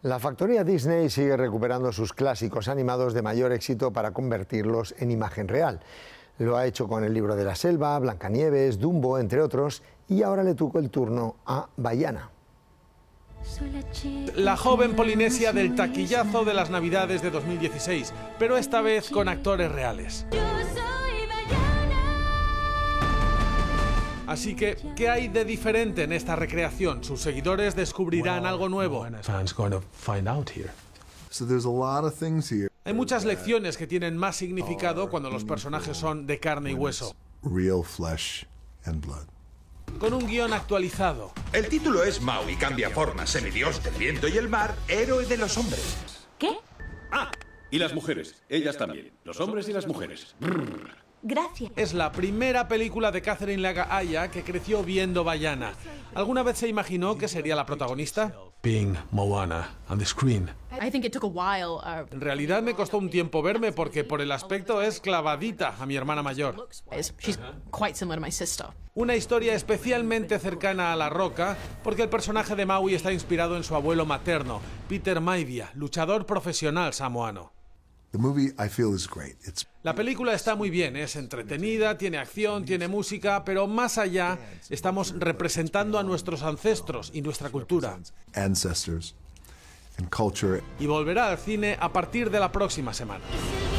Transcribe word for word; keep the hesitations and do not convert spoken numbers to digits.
La factoría Disney sigue recuperando sus clásicos animados de mayor éxito para convertirlos en imagen real. Lo ha hecho con El libro de la selva, Blancanieves, Dumbo, entre otros, y ahora le tocó el turno a Vaiana. La joven polinesia del taquillazo de las Navidades de dos mil dieciséis, pero esta vez con actores reales. Así que, ¿qué hay de diferente en esta recreación? Sus seguidores descubrirán algo nuevo. Hay muchas lecciones que tienen más significado cuando los personajes son de carne y hueso. Con un guión actualizado. El título es Maui, cambia forma, semidios del viento y el mar, héroe de los hombres. ¿Qué? Ah, y las mujeres, ellas también, los hombres y las mujeres. Gracias. Es la primera película de Catherine Laga-Aya que creció viendo Vaiana. ¿Alguna vez se imaginó que sería la protagonista? Being Moana on the screen. I think it took a while. Uh, En realidad me costó un tiempo verme porque por el aspecto es clavadita a mi hermana mayor. she's quite similar to my sister. Una historia especialmente cercana a La Roca porque el personaje de Maui está inspirado en su abuelo materno, Peter Maivia, luchador profesional samoano. The movie, I feel, is great. It's... La película está muy bien, es entretenida, tiene acción, tiene música, pero más allá estamos representando a nuestros ancestros y nuestra cultura. Ancestors and culture. Y volverá al cine a partir de la próxima semana.